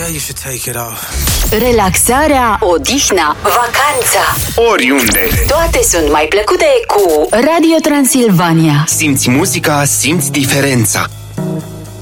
Yeah, you should take it off. Relaxarea, odihna, vacanța. Oriunde. Toate sunt mai plăcute cu Radio Transilvania. Simți muzica, simți diferența.